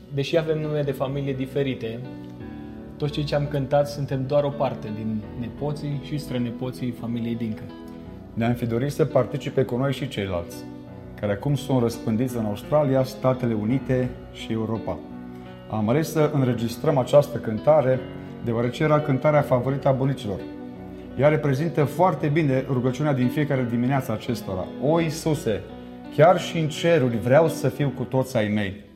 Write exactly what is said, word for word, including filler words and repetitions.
deși avem nume de familie diferite, toți cei ce am cântat suntem doar o parte din nepoții și strănepoții familiei Dincă. Ne-am fi dorit să participe cu noi și ceilalți, care acum sunt răspândiți în Australia, Statele Unite și Europa. Am ales să înregistrăm această cântare, deoarece era cântarea favorită a bunicilor. Ea reprezintă foarte bine rugăciunea din fiecare dimineață acestora. O, Iisuse, chiar și în ceruri vreau să fiu cu toți ai mei.